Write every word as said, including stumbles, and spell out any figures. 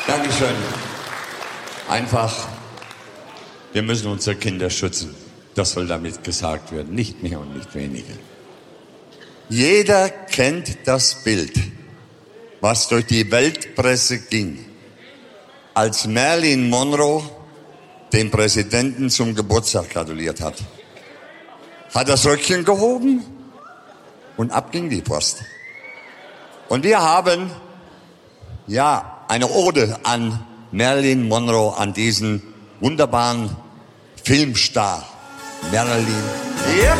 Dankeschön. Einfach, wir müssen unsere Kinder schützen. Das soll damit gesagt werden, nicht mehr und nicht weniger. Jeder kennt das Bild, was durch die Weltpresse ging, als Marilyn Monroe dem Präsidenten zum Geburtstag gratuliert hat. Hat das Röckchen gehoben und ab ging die Post. Und wir haben, ja, eine Ode an Marilyn Monroe, an diesen wunderbaren Filmstar Marilyn. Yep.